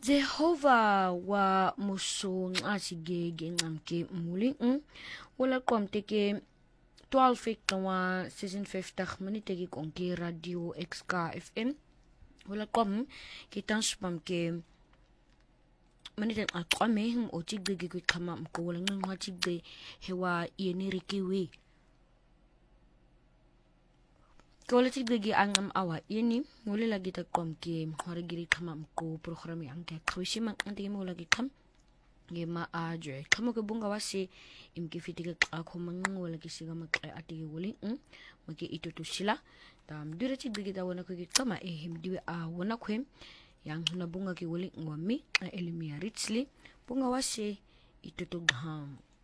Jehova wa musong asige gengamke muling wala komte ke 12 kawa 56 minute ke konke radio XK FM wala kom kita spam ke minute aqame o tigge ke khama ko wala ngwa tigge hewa yenirikiwi Kola tigge angam awa ini ngole lagi ta kom ke hore giri khama ko program yang ke khwishima ante mo lagi kham ge ma aje khamo ke bunga wasi imke fitiga akho mangola ke siga makay ati wuli make ito to sila tam dure tigge ta wona ko ke kama him diwe a wona kwem yang na bunga ke wuli ngwami elimia richly bunga wasi ito to gam